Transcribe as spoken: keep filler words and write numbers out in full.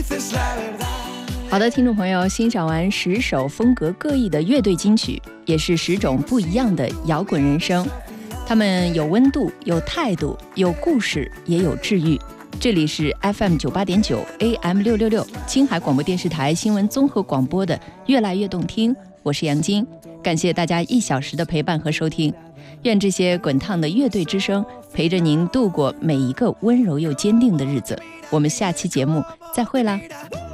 好的，听众朋友，欣赏完十首风格各异的乐队金曲，也是十种不一样的摇滚人生。他们有温度，有态度，有故事，也有治愈。这里是 F M 九八点九 A M 六六六青海广播电视台新闻综合广播的越来越动听，我是杨晶，感谢大家一小时的陪伴和收听。愿这些滚烫的乐队之声陪着您度过每一个温柔又坚定的日子。我们下期节目再会啦。